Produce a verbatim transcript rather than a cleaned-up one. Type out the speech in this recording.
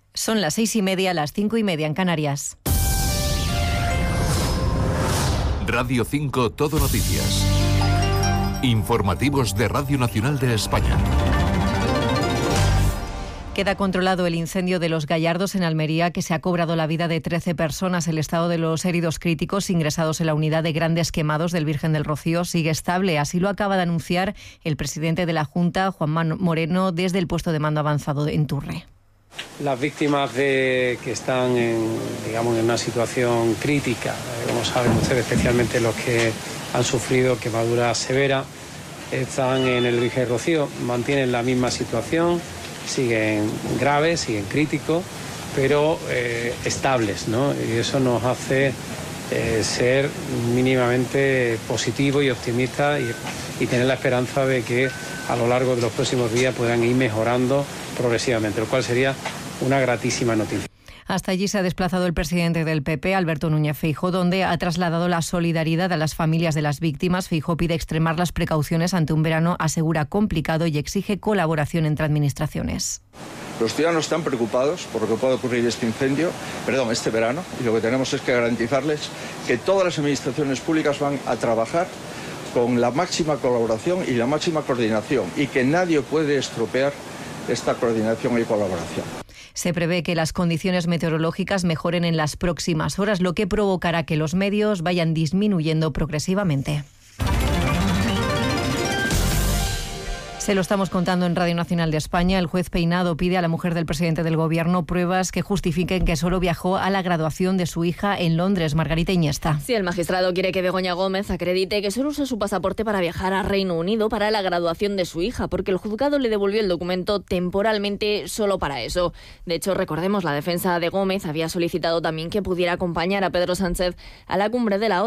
Son las seis y media, las cinco y media en Canarias. Radio cinco Todo Noticias. Informativos de Radio Nacional de España. Queda controlado el incendio de Los Gallardos en Almería, que se ha cobrado la vida de trece personas. El estado de los heridos críticos ingresados en la unidad de grandes quemados del Virgen del Rocío sigue estable. Así lo acaba de anunciar el presidente de la Junta, Juanma Moreno, desde el puesto de mando avanzado en Turre. Las víctimas de, que están en, digamos, en una situación crítica, eh, como saben ustedes, especialmente los que han sufrido quemaduras severas, están en el Virgen del Rocío, mantienen la misma situación, siguen graves, siguen críticos, pero eh, estables, ¿no? Y eso nos hace eh, ser mínimamente positivos y optimistas y, y tener la esperanza de que a lo largo de los próximos días puedan ir mejorando progresivamente, lo cual sería una gratísima noticia. Hasta allí se ha desplazado el presidente del P P, Alberto Núñez Feijóo, donde ha trasladado la solidaridad a las familias de las víctimas. Feijóo pide extremar las precauciones ante un verano, asegura, complicado y exige colaboración entre administraciones. Los ciudadanos están preocupados por lo que puede ocurrir este incendio, perdón, este verano, y lo que tenemos es que garantizarles que todas las administraciones públicas van a trabajar con la máxima colaboración y la máxima coordinación, y que nadie puede estropear esta coordinación y colaboración. Se prevé que las condiciones meteorológicas mejoren en las próximas horas, lo que provocará que los medios vayan disminuyendo progresivamente. Se lo estamos contando en Radio Nacional de España. El juez Peinado pide a la mujer del presidente del Gobierno pruebas que justifiquen que solo viajó a la graduación de su hija en Londres. Margarita Iniesta. Sí, el magistrado quiere que Begoña Gómez acredite que solo usó su pasaporte para viajar a Reino Unido para la graduación de su hija, porque el juzgado le devolvió el documento temporalmente solo para eso. De hecho, recordemos, la defensa de Gómez había solicitado también que pudiera acompañar a Pedro Sánchez a la cumbre de la OTAN.